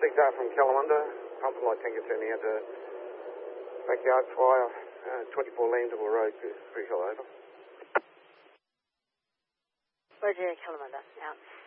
6 out from Kalamunda. Pumping light tanker turning out to backyard fire. 24 Landville Road, Crucial over. Roger, Kalamunda, out.